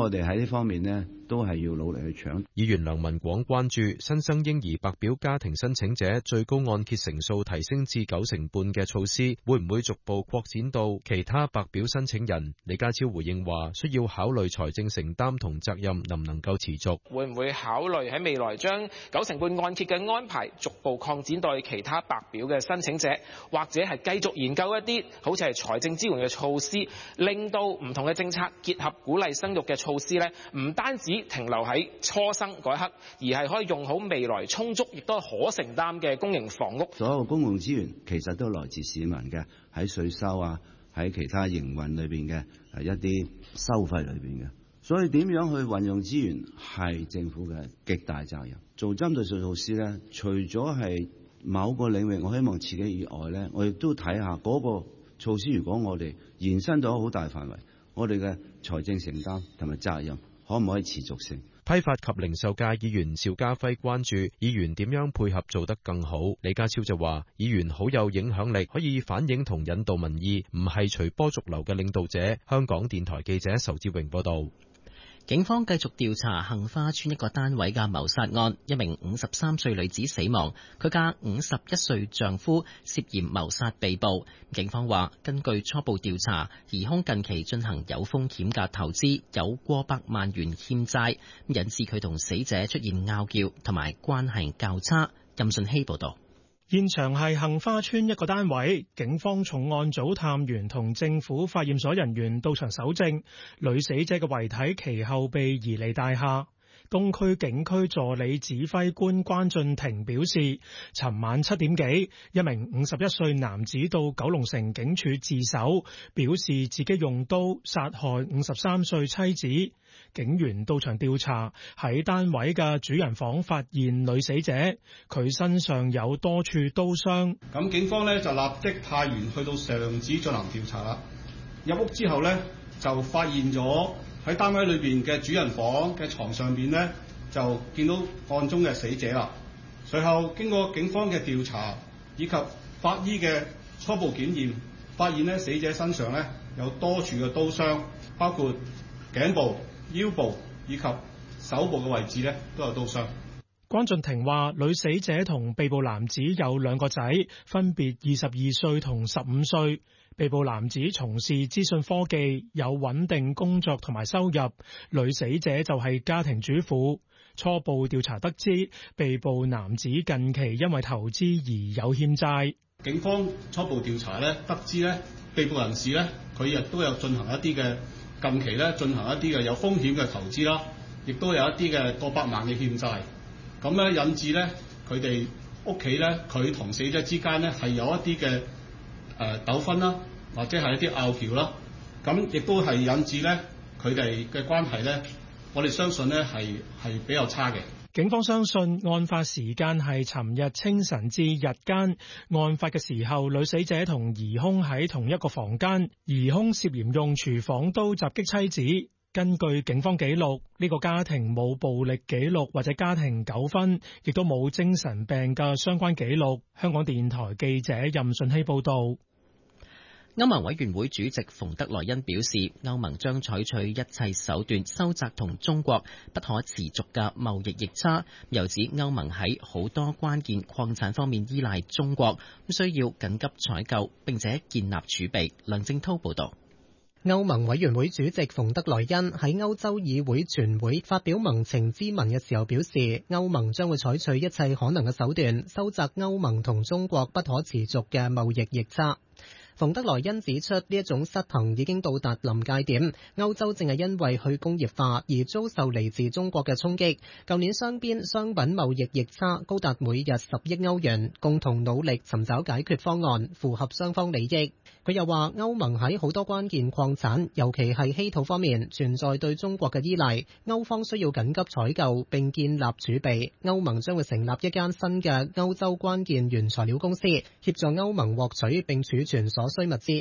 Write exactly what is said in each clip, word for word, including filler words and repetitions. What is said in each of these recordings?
我哋喺呢方面呢，都係要努力去搶。 議員梁文廣關注新生嬰兒白表家庭申請者最高按揭成數提升至九成半嘅措施，會唔會逐步擴展到其他白表申請人？李家超回應話，需要考慮財政承擔同責任能唔能夠持續。 會唔會考慮喺未來將九成半按揭嘅安排逐步擴展到其他白表嘅申請者，或者係繼續研究一啲好似係財政支援嘅措施，令到唔同嘅政策結合鼓勵生育嘅措施咧，唔單止停留喺初生嗰一刻，而係可以用好未來充足亦都可承擔嘅公營房屋。 所有公共資源其實都來自市民嘅，喺稅收啊，喺其他營運裏邊嘅係一啲收費裏邊嘅。所以點樣去運用資源係政府嘅極大責任。做針對性措施咧，除咗係某個領域我希望刺激以外咧，我亦都睇下嗰個措施，如果我哋延伸到好大範圍，我哋嘅財政承擔同埋責任可唔可以持續性？ 批發及零售界議員邵家輝關注議員點樣配合做得更好。李家超就話，議員好有影響力，可以反映同引導民意，唔係隨波逐流嘅領導者。香港電台記者仇志榮報道。 警方繼續調查杏花邨一個單位嘅謀殺案，一名五十三歲女子死亡，佢嘅五十一歲丈夫涉嫌謀殺被捕。警方話，根據初步調查，疑兇近期進行有風險嘅投資，有過百萬元欠債，引致佢同死者出現拗撬同埋關係較差。任信希報道。 現場係杏花邨一個單位，警方重案組探員同政府化驗所人員到場搜證，女死者嘅遺體其後被移離大廈。東區警區助理指揮官關俊廷表示，尋晚七點幾，一名五十一歲男子到九龍城警署自首，表示自己用刀殺害五十三歲妻子。警員到場調查，喺單位嘅主人房發現女死者，佢身上有多處刀傷。 咁警方呢就立即派員去到上址進行調查啦。入屋之後呢，就發現咗喺單位裏邊嘅主人房嘅床上邊呢，就見到案中嘅死者啦。隨後經過警方嘅調查以及法醫嘅初步檢驗，發現呢死者身上呢有多處嘅刀傷，包括頸部、腰部以及手部嘅位置呢都有刀傷。 關俊廷話，女死者同被捕男子有兩個仔，分別二十二歲同十五歲。被捕男子從事資訊科技，有穩定工作同埋收入。女死者就係家庭主婦。初步調查得知，被捕男子近期因為投資而有欠債。 警方初步調查咧，得知咧被捕人士咧，佢亦都有進行一啲嘅近期咧進行一啲嘅有風險嘅投資啦，亦都有一啲嘅過百萬嘅欠債。咁咧引致咧佢哋屋企咧，佢同死者之間咧係有一啲嘅誒糾紛啦，或者係一啲拗撬啦。咁亦都係引致咧佢哋嘅關係咧，我哋相信咧係係比較差嘅。 警方相信案發時間係尋日清晨至日間，案發嘅時候，女死者同疑兇喺同一個房間，疑兇涉嫌用廚房刀襲擊妻子。根據警方記錄，呢個家庭冇暴力記錄或者家庭糾紛，亦都冇精神病嘅相關記錄。香港電台記者任順希報導。 歐盟委員會主席馮德萊恩表示，歐盟將採取一切手段收窄同中國不可持續嘅貿易逆差，又指歐盟喺好多關鍵礦產方面依賴中國，需要緊急採購並且建立儲備。梁正滔報導。 歐盟委員會主席馮德萊恩喺歐洲議會全會發表盟情咨文嘅時候表示，歐盟將會採取一切可能嘅手段收窄歐盟同中國不可持續嘅貿易逆差。馮德萊恩指出，呢一種失衡已經到達臨界點，歐洲正係因為去工業化而遭受嚟自中國嘅衝擊。舊年雙邊商品貿易逆差高達每日十億歐元，共同努力尋找解決方案，符合雙方利益。佢又話，歐盟喺好多關鍵礦產，尤其係稀土方面，存在對中國嘅依賴，歐方需要緊急採購並建立儲備。歐盟將會成立一間新嘅歐洲關鍵原材料公司，協助歐盟獲取並儲存所需物資。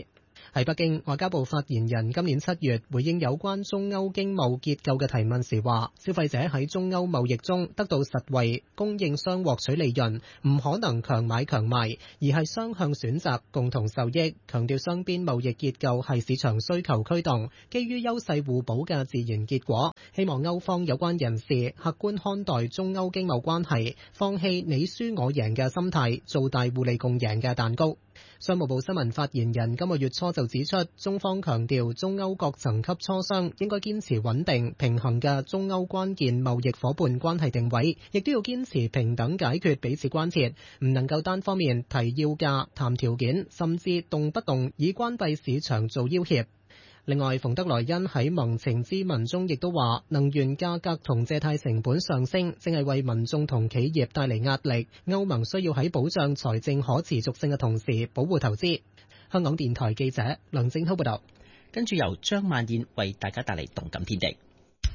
喺北京，外交部發言人今年七月回應有關中歐經貿結構嘅提問時話，消費者喺中歐貿易中得到實惠，供應商獲取利潤，唔可能強買強賣，而係雙向選擇，共同受益。強調雙邊貿易結構係市場需求驅動，基於優勢互補嘅自然結果。希望歐方有關人士客觀看待中歐經貿關係，放棄你輸我贏嘅心態，做大互利共贏嘅蛋糕。商務部新聞發言人今個月初就指出，中方強調中歐各層級磋商應該堅持穩定平衡嘅中歐關鍵貿易夥伴關係定位，亦都要堅持平等解決彼此關切，唔能夠單方面提要價、談條件，甚至動不動以關閉市場做要挾。另外，馮德萊恩喺盟情咨文中亦都話，能源價格同借貸成本上升，正係為民眾同企業帶嚟壓力。歐盟需要喺保障財政可持續性嘅同時，保護投資。香港電台記者梁正滔報道。 跟住由張曼燕為大家帶嚟動感天地。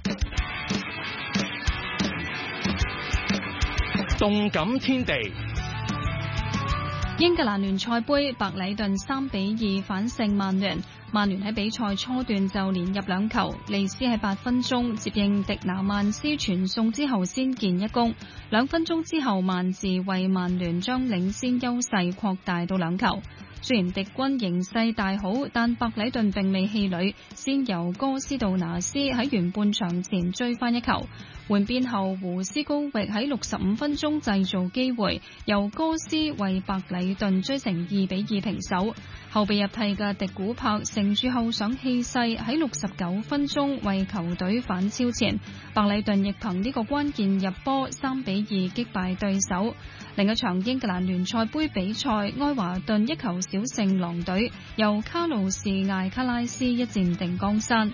動感天地。 英格蘭聯賽盃，白禮頓三比二反勝曼聯。曼聯喺比賽初段就連入兩球，利斯喺八分鐘接應迪拿曼斯傳送之後先建一功。兩分鐘之後，曼治為曼聯將領先優勢擴大到兩球。雖然敵軍形勢大好，但白禮頓並未氣餒，先由哥斯道拿斯喺完半場前追翻一球。換邊後，胡斯高域喺六十五分鐘製造機會，由哥斯為白禮頓追成二比二平手。後備入替嘅迪古柏乘住後上氣勢，喺六十九分鐘為球隊反超前，白禮頓亦憑呢個關鍵入波三比二擊敗對手。另一場英格蘭聯賽盃比賽，愛華頓一球小勝狼隊，由卡路士艾卡拉斯一戰定江山。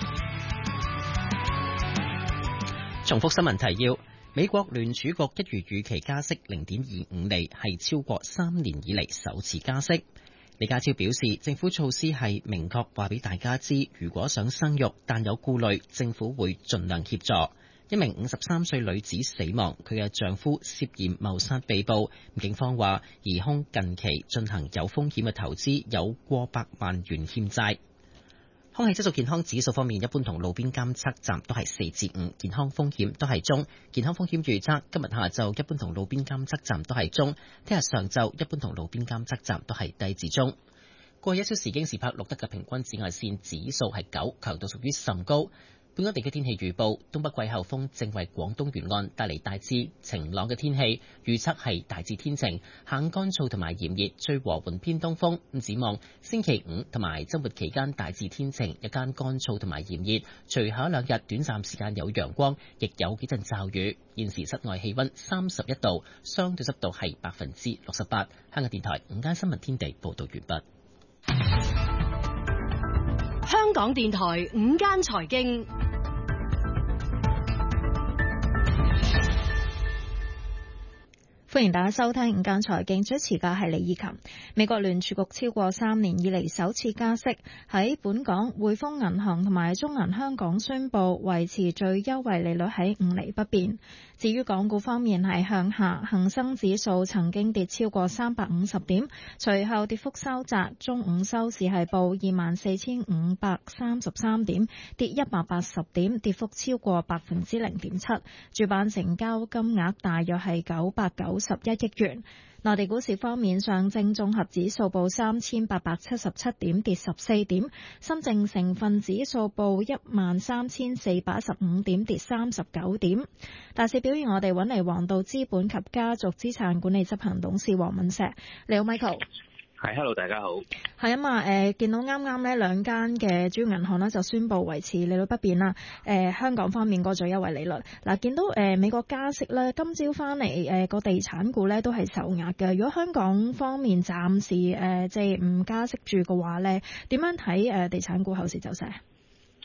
重複新聞提要：美國聯儲局一如預期加息零點二五厘，係超過三年以嚟首次加息。李家超表示，政府措施係明確話俾大家知，如果想生育但有顧慮，政府會盡量協助。一名五十三歲女子死亡，佢嘅丈夫涉嫌謀殺被捕。警方話，疑兇近期進行有風險嘅投資，有過百萬元欠債。空氣質素健康指數方面，一般同路邊監測站都係四至五，健康風險都係中。健康風險預測今日下晝一般同路邊監測站都係中，聽日上晝一般同路邊監測站都係低至中。過去一小時京士柏錄得嘅平均紫外線指數係九，強度屬於甚高。本港地區天氣預報，東北季候風正為廣東沿岸帶嚟大致晴朗嘅天氣，預測係大致天晴，下午乾燥同埋炎熱，吹和緩偏東風。咁展望星期五同埋週末期間大致天晴，日間乾燥同埋炎熱，隨後一兩日短暫時間有陽光，亦有幾陣驟雨。現時室外氣溫三十一度，相對濕度係百分之六十八。香港電台午間新聞天地報道完畢。 香港電台午間財經， 歡迎大家收聽午間財經，主持嘅係李以琴。美國聯儲局超過三年以嚟首次加息，喺本港匯豐銀行同埋中銀香港宣布維持最優惠利率喺五厘不變。至於港股方面係向下，恒生指數曾經跌超過三百五十點，隨後跌幅收窄，中午收市係報二萬四千五百三十三點，跌一百八十點，跌幅超過百分之零點七。主板成交金額大約係九百九十一億元。內地股市方面，上證綜合指數報三千八百七十七點，跌十四點；深證成分指數報一萬三千四百一十五點，跌三十九點。大市表現，我哋揾嚟黃道資本及家族資產管理執行董事黃敏石。你好 Michael。 係 ，hello， 大家好。 係啊嘛，誒、呃，見到啱啱呢兩間嘅主要銀行呢就宣布維持利率不變啦。誒、呃，香港方面個最優惠利率，嗱、呃，見到誒、呃、美國加息咧，今朝翻嚟誒個地產股咧都係受壓嘅。如果香港方面暫時誒即係唔加息住嘅話咧，點樣睇誒地產股後市走勢？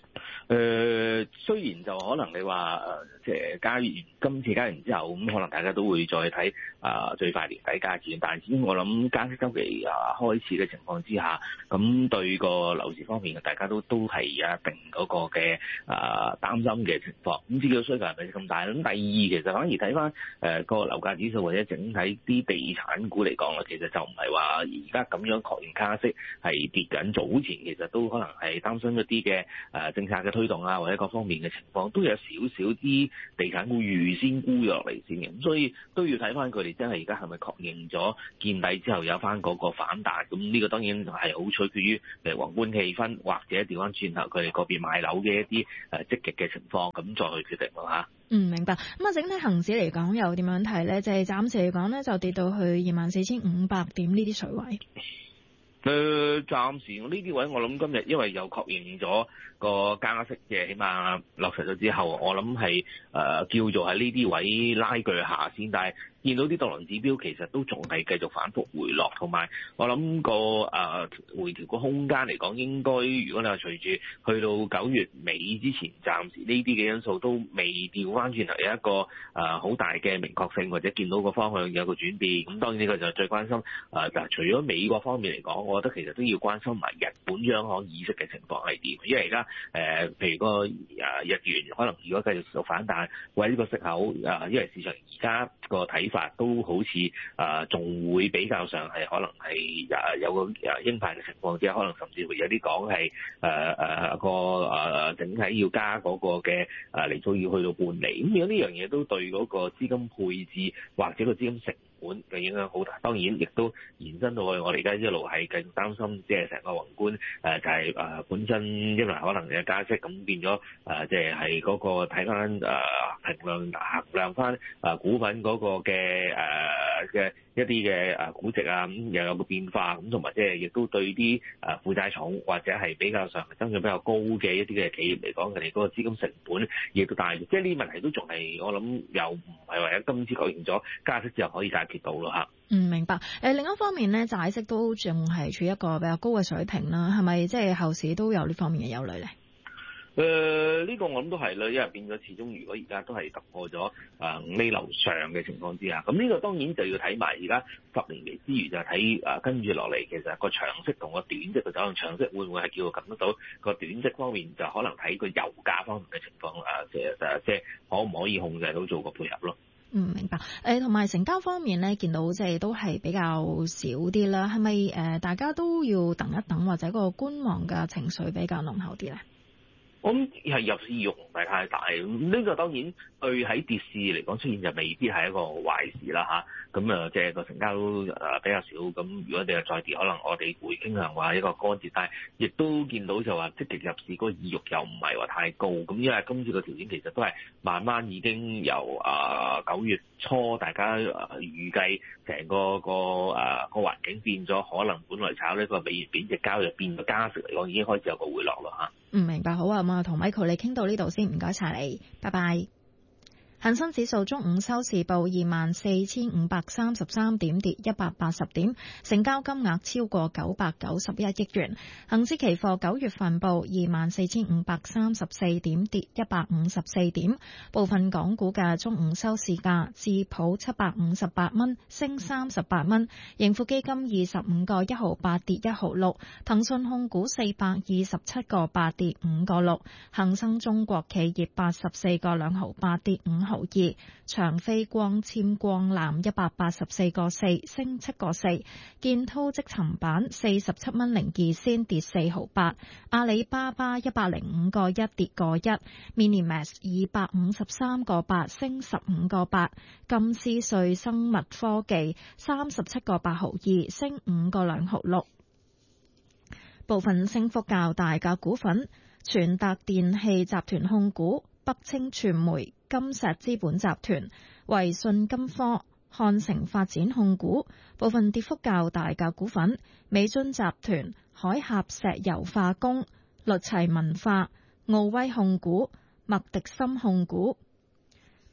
誒、呃，雖然就可能你話誒，即係加完今次加完之後，咁可能大家都會再睇啊、呃，最快年底加錢。但係始終我諗加息週期啊開始嘅情況之下，咁對個樓市方面嘅大家都都係有一定嗰個嘅啊擔心嘅情況。咁至於需求係咪咁大？咁第二其實反而睇翻誒個樓價指數或者整體啲地產股嚟講啦，其實就唔係話而家咁樣確認加息係跌緊。早前其實都可能係擔心一啲嘅誒政策嘅推動啊，或者各方面嘅情況，都有少少啲地產股預先沽咗落嚟先嘅，咁所以都要睇翻佢哋真係而家係咪確認咗見底之後有翻嗰個反彈，咁呢個當然係好取決於誒宏觀氣氛，或者調翻轉頭佢哋嗰邊買樓嘅一啲誒積極嘅情況，咁再去決定咯嚇。 嗯，明白。咁啊，整體恆指嚟講又點樣睇咧？就係、是、暫時嚟講咧，就跌到去二萬四千五百點呢啲水位。 誒、呃，暫時呢啲位我諗今日因為又確認咗個加息嘅，起碼落實咗之後，我諗係誒叫做喺呢啲位拉鋸下先，但係見到啲道瓊指標其實都仲係繼續反覆回落，同埋我諗個誒回調個空間嚟講，應該如果你話隨住去到九月尾之前，暫時呢啲嘅因素都未調翻轉頭有一個誒好、呃、大嘅明確性，或者見到個方向有個轉變。咁當然呢個就最關心誒，就、呃、除咗美國方面嚟講，我覺得其實都要關心埋日本央行議息嘅情況係點，因為而家誒譬如個誒日元可能如果繼續做反彈，或者呢個息口誒、呃，因為市場而家個睇法都好似誒仲會比較上係可能係誒有個誒鷹派嘅情況之下，可能甚至會有啲講係誒誒個誒整體要加嗰個嘅誒利數要去到半厘，咁如果呢樣嘢都對嗰個資金配置或者個資金成本嘅影響好大，當然亦都延伸到去我哋而家一路係繼續擔心，即係成個宏觀誒就係誒本身因為可能嘅加息，咁變咗誒即係係嗰個睇翻誒衡量衡量翻誒股份嗰個嘅誒嘅一啲嘅誒估值啊，咁又有個變化，咁同埋即係亦都對啲誒負債重或者係比較上增長比較高嘅一啲嘅企業嚟講，佢哋嗰個資金成本亦都大，即係呢啲問題都仲係我諗又唔係話一今次確認咗加息之後可以解決到咯嚇。 嗯，明白。誒、呃、另一方面咧，債息都仲係處於一個比較高嘅水平啦，係咪即係後市都有呢方面嘅憂慮咧？ 誒、呃、呢、這個我諗都係啦，因為變咗始終如果而家都係突破咗誒五厘樓上嘅情況之下，咁呢個當然就要睇埋而家十年期之餘就睇誒跟住落嚟，其實個長息同個短息嘅走向，長息會唔會係叫做撳得到個短息方面，就可能睇個油價方面嘅情況啊，即係誒即係可唔可以控制到做個配合咯？ 嗯，明白。誒同埋成交方面咧，見到即係都係比較少啲啦，係咪誒大家都要等一等，或者個觀望嘅情緒比較濃厚啲咧？ 我諗係入市欲唔係太大，咁呢個當然對喺跌市嚟講出現就未必係一個壞事啦嚇。咁啊，即係個成交誒比較少，咁如果你係再跌，可能我哋會傾向話一個乾跌，但係亦都見到就話積極入市嗰個意欲又唔係話太高，咁因為今次個條件其實都係慢慢已經由啊九月初大家誒預計成個個誒個環境變咗，可能本來炒呢個美元貶值交易變咗加息嚟講，已經開始有個回落咯嚇。 嗯，明白。好啊，咁啊，同 Michael 你傾到呢度先，唔該晒你，拜拜。恒生指數中午收市報二萬四千五百三十三點，跌一百八十點，成交金額超過九百九十一億元。恒指期貨九月份報二萬四千五百三十四點，跌一百五十四點。部分港股嘅中午收市價：智普七百五十八蚊，升三十八蚊；盈富基金二十五個一毫八，跌一毫六；騰訊控股四百二十七個八，跌五個六；恒生中國企業八十四個兩毫八，跌五毫二，長飛光纖光纜一百八十四個四，升七個四，建滔積層板四十七蚊零二仙，跌四毫八，阿里巴巴一百零五個一，跌個一，Minimax 二百五十三個八，升十五個八，金斯瑞生物科技三十七個八毫二，升五個兩毫六。部分升幅較大嘅股份：全達電器集團控股、北青傳媒、金石資本集團、維信金科、漢城發展控股。部分跌幅較大嘅股份：美津集團、海峽石油化工、律齊文化、奧威控股、麥迪森控股。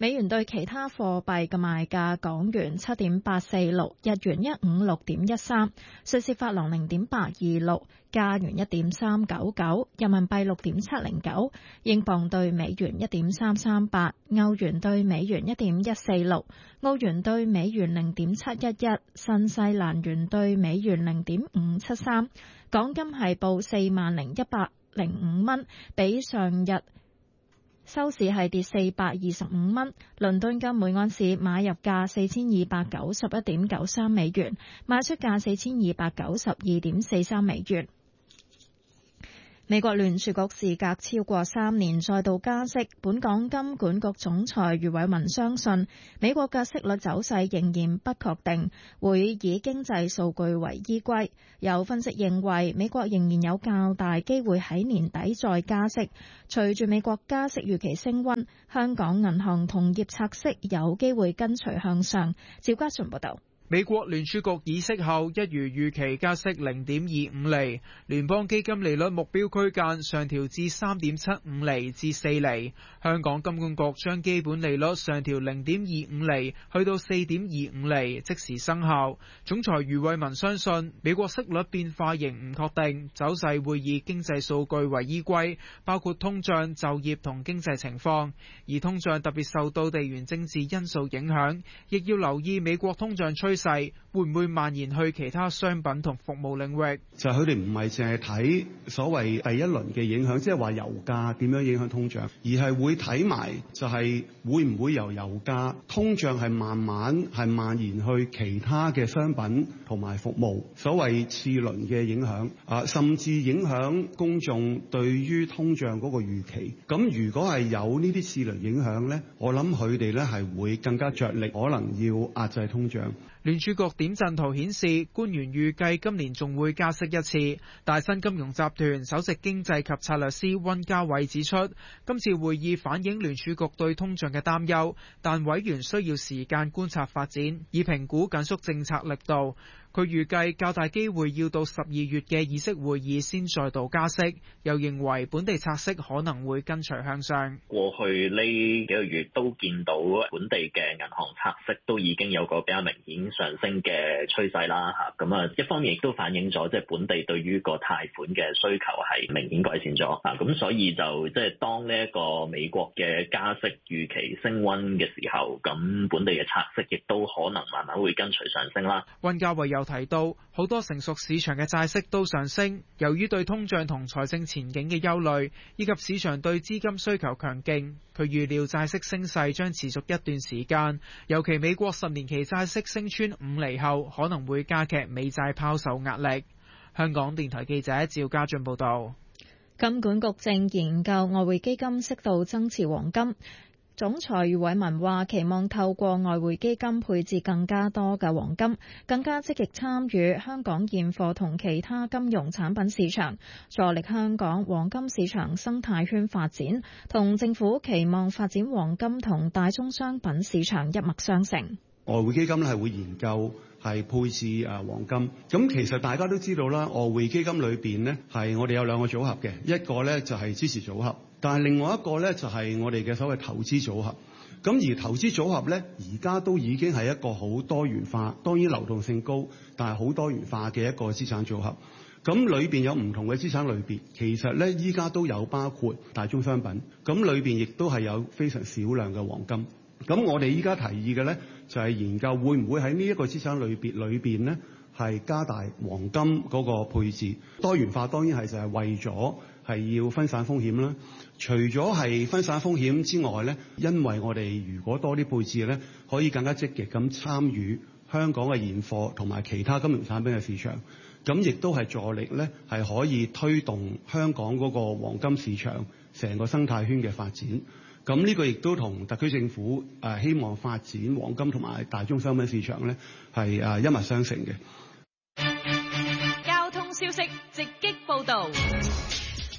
美元對其他貨幣嘅賣價：港元七點八四六，日元一五六點一三，瑞士法郎零點八二六，加元一點三九九，人民幣六點七零九，英鎊對美元一點三三八，歐元對美元一點一四六，澳元對美元零點七一一，新西蘭元對美元零點五七三。港金係報四萬零一百零五蚊，比上日收市係跌四百二十五蚊。倫敦金每盎司買入價四千二百九十一點九三美元，賣出價四千二百九十二點四三美元。美國聯儲局事隔超過三年再度加息，本港金管局總裁余偉文相信美國嘅息率走勢仍然不確定，會以經濟數據為依歸。有分析認為美國仍然有較大機會喺年底再加息。隨住美國加息預期升溫，香港銀行同業拆息有機會跟隨向上。趙家順報道。 美國聯儲局議息後一如預期加息零點二五厘，聯邦基金利率目標區間上調至三點七五厘至四厘。香港金管局將基本利率上調零點二五厘去到四點二五厘，即時生效。總裁余偉文相信美國息率變化仍唔確定，走勢會以經濟數據為依歸，包括通脹、就業同經濟情況。而通脹特別受到地緣政治因素影響，亦要留意美國通脹趨勢會唔會蔓延去其他商品同服務領域？ 就係佢哋唔係淨係睇所謂第一輪嘅影響，即係話油價點樣影響通脹，而係會睇埋就係會唔會由油價通脹係慢慢係蔓延去其他嘅商品同埋服務，所謂次輪嘅影響啊，甚至影響公眾對於通脹嗰個預期。咁如果係有呢啲次輪影響呢，我諗佢哋呢係會更加着力，可能要壓制通脹。 聯儲局點陣圖顯示，官員預計今年仲會加息一次。大新金融集團首席經濟及策略師溫家偉指出，今次會議反映聯儲局對通脹嘅擔憂，但委員需要時間觀察發展，以評估緊縮政策力度。佢預計較大機會要到十二月嘅議息會議先再度加息，又認為本地拆息可能會跟隨向上。 過去呢幾個月都見到本地嘅銀行拆息都已經有個比較明顯上升嘅趨勢啦嚇，咁啊一方面亦都反映咗即係本地對於個貸款嘅需求係明顯改善咗啊，咁所以就即係當呢一個美國嘅加息預期升溫嘅時候，咁本地嘅拆息亦都可能慢慢會跟隨上升啦。 溫家偉又提到，好多成熟市場嘅債息都上升，由於對通脹同財政前景嘅憂慮，以及市場對資金需求強勁，佢預料債息升勢將持續一段時間，尤其美國十年期債息升穿五厘後，可能會加劇美債拋售壓力。香港電台記者趙家俊報道。 金管局正研究外匯基金適度增持黃金。總裁余偉文話，期望透過外匯基金配置更加多嘅黃金，更加積極參與香港現貨同其他金融產品市場，助力香港黃金市場生態圈發展。同政府期望發展黃金同大宗商品市場一脈相承。 外匯基金咧係會研究係配置誒黃金。咁其實大家都知道啦，外匯基金裏邊呢係我哋有兩個組合嘅，一個呢就係支持組合，但係另外一個呢就係我哋嘅所謂投資組合。咁而投資組合呢，而家都已經係一個好多元化，當然流動性高，但係好多元化嘅一個資產組合。咁裏邊有唔同嘅資產類別，其實呢依家都有包括大宗商品，咁裏邊亦都係有非常少量嘅黃金。咁我哋依家提議嘅呢，就係研究會唔會喺呢一個資產類別裏邊呢，係加大黃金嗰個配置。多元化當然係就係為咗係要分散風險啦。除咗係分散風險之外呢，因為我哋如果多啲配置呢，可以更加積極咁參與香港嘅現貨同埋其他金融產品嘅市場，咁亦都係助力呢，係可以推動香港嗰個黃金市場成個生態圈嘅發展。咁呢個亦都同特區政府誒、呃、希望發展黃金同埋大宗商品市場呢係誒一脈相承嘅。 交通消息直擊報導。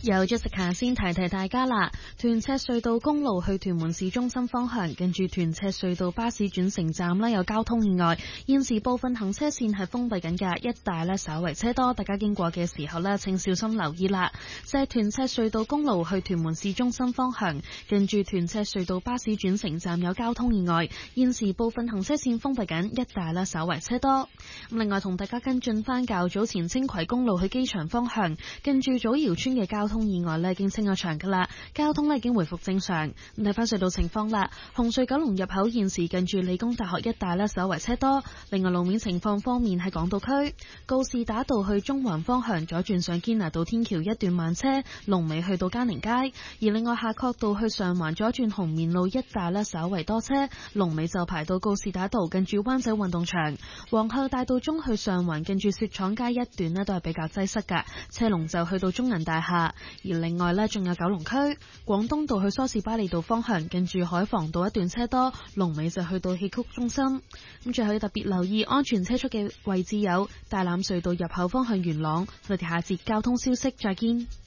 由 Jessica 先提提大家啦，屯赤隧道公路去屯門市中心方向，近住屯赤隧道巴士轉乘站呢有交通意外，現時部分行車線係封閉緊㗎，一帶呢稍為車多，大家經過嘅時候呢請小心留意啦。就係屯赤隧道公路去屯門市中心方向，近住屯赤隧道巴士轉乘站有交通意外，現時部分行車線封閉緊，一帶呢稍為車多。咁另外同大家跟進翻較早前青葵公路去機場方向，近住祖堯村嘅交通意外呢已經清咗場噶啦，交通呢已經回復正常。咁睇翻隧道情況啦，紅隧九龍入口現時近住理工大學一帶呢稍為車多。另外路面情況方面喺港島區，告士打道去中環方向左轉上堅拿道天橋一段慢車，龍尾去到嘉寧街。而另外夏慤道去上環左轉紅棉路一帶呢稍為多車，龍尾就排到告士打道近住灣仔運動場。皇后大道中去上環近住雪廠街一段呢都係比較擠塞噶，車龍就去到中銀大廈。而另外呢，仲有九龍區廣東道去梳士巴利道方向，近住海防道一段車多，龍尾就去到戲曲中心。咁最後要特別留意安全車速嘅位置有大欖隧道入口方向元朗。我哋下節交通消息再見。